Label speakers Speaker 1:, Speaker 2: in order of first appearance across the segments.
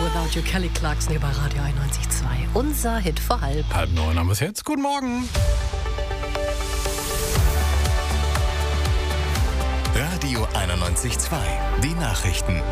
Speaker 1: Without You, Kelly Clarkson hier bei Radio 91.2. Unser Hit vor halb.
Speaker 2: 8:30 haben wir es jetzt. Guten Morgen.
Speaker 3: Radio 91.2. Die Nachrichten.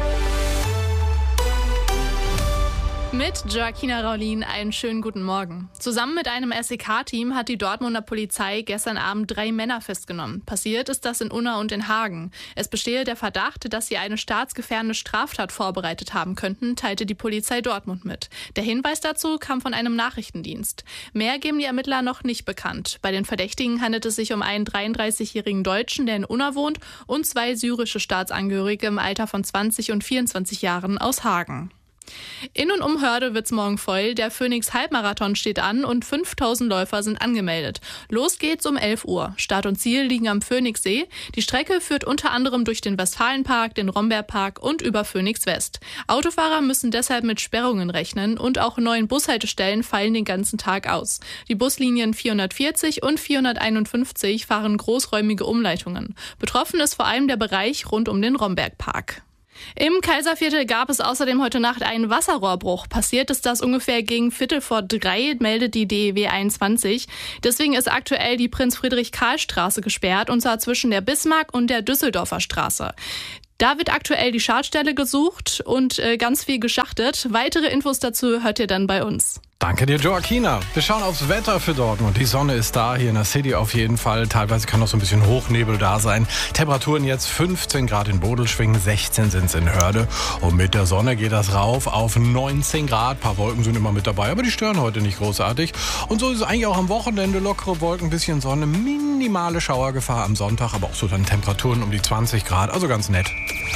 Speaker 4: Mit Joaquina Raulin einen schönen guten Morgen. Zusammen mit einem SEK-Team hat die Dortmunder Polizei gestern Abend 3 Männer festgenommen. Passiert ist das in Unna und in Hagen. Es bestehe der Verdacht, dass sie eine staatsgefährdende Straftat vorbereitet haben könnten, teilte die Polizei Dortmund mit. Der Hinweis dazu kam von einem Nachrichtendienst. Mehr geben die Ermittler noch nicht bekannt. Bei den Verdächtigen handelt es sich um einen 33-jährigen Deutschen, der in Unna wohnt, und 2 syrische Staatsangehörige im Alter von 20 und 24 Jahren aus Hagen. In und um Hörde wird's morgen voll. Der Phoenix-Halbmarathon steht an und 5000 Läufer sind angemeldet. Los geht's um 11 Uhr. Start und Ziel liegen am Phoenixsee. Die Strecke führt unter anderem durch den Westfalenpark, den Rombeerpark und über Phoenix West. Autofahrer müssen deshalb mit Sperrungen rechnen und auch 9 Bushaltestellen fallen den ganzen Tag aus. Die Buslinien 440 und 451 fahren großräumige Umleitungen. Betroffen ist vor allem der Bereich rund um den Rombergpark. Im Kaiserviertel gab es außerdem heute Nacht einen Wasserrohrbruch. Passiert ist das ungefähr gegen 2:45, meldet die DEW 21. Deswegen ist aktuell die Prinz-Friedrich-Karl-Straße gesperrt, und zwar zwischen der Bismarck- und der Düsseldorfer Straße. Da wird aktuell die Schadstelle gesucht und ganz viel geschachtet. Weitere Infos dazu hört ihr dann bei uns.
Speaker 2: Danke dir, Joaquina. Wir schauen aufs Wetter für Dortmund. Die Sonne ist da, hier in der City auf jeden Fall. Teilweise kann noch so ein bisschen Hochnebel da sein. Temperaturen jetzt 15 Grad in Bodelschwingen, 16 sind es in Hörde. Und mit der Sonne geht das rauf auf 19 Grad. Ein paar Wolken sind immer mit dabei, aber die stören heute nicht großartig. Und so ist es eigentlich auch am Wochenende. Lockere Wolken, ein bisschen Sonne, minimale Schauergefahr am Sonntag, aber auch so dann Temperaturen um die 20 Grad. Also ganz nett.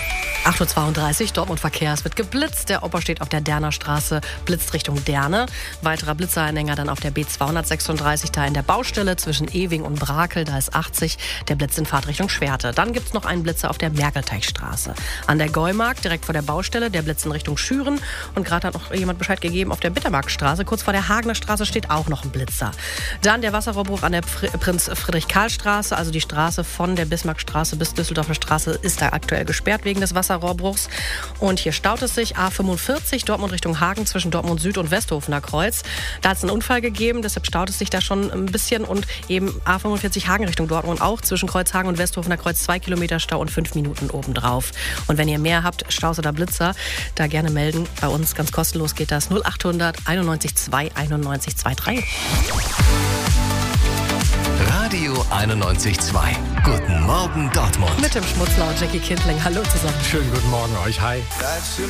Speaker 1: 8:32 Uhr, Dortmund Verkehr. Es wird geblitzt. Der Opa steht auf der Derner Straße, blitzt Richtung Derne. Weiterer Blitzeranhänger dann auf der B236, da in der Baustelle zwischen Ewing und Brakel, da ist 80. Der Blitz in Fahrtrichtung Schwerte. Dann gibt's noch einen Blitzer auf der Merkelteichstraße. An der Gäumark, direkt vor der Baustelle, der Blitz in Richtung Schüren. Und gerade hat noch jemand Bescheid gegeben, auf der Bittermarktstraße, kurz vor der Hagener Straße, steht auch noch ein Blitzer. Dann der Wasserrohrbruch an der Prinz-Friedrich-Karl-Straße, also die Straße von der Bismarckstraße bis Düsseldorfer Straße, ist da aktuell gesperrt wegen des Wasserrohrbruchs. Und hier staut es sich. A45 Dortmund Richtung Hagen zwischen Dortmund Süd und Westhofener Kreuz. Da hat es einen Unfall gegeben, deshalb staut es sich da schon ein bisschen. Und eben A45 Hagen Richtung Dortmund auch zwischen Kreuzhagen und Westhofener Kreuz 2 Kilometer Stau und 5 Minuten obendrauf. Und wenn ihr mehr habt, Staus oder Blitzer, da gerne melden. Bei uns ganz kostenlos geht das 0800 91 2 91 23.
Speaker 3: Radio 91.2. Guten Morgen Dortmund.
Speaker 1: Mit dem Schmutzler und Jackie Kindling. Hallo zusammen.
Speaker 2: Schönen guten Morgen euch. Hi.